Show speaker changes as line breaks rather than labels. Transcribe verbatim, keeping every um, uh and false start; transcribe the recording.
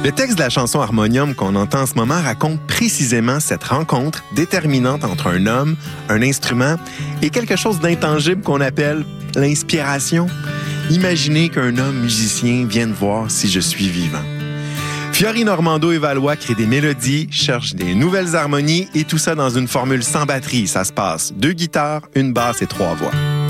Le texte de la chanson Harmonium qu'on entend en ce moment raconte précisément cette rencontre déterminante entre un homme, un instrument et quelque chose d'intangible qu'on appelle l'inspiration. Imaginez qu'un homme musicien vienne voir si je suis vivant. Fiori, Normando et Valois créent des mélodies, cherchent des nouvelles harmonies et tout ça dans une formule sans batterie. Ça se passe deux guitares, une basse et trois voix.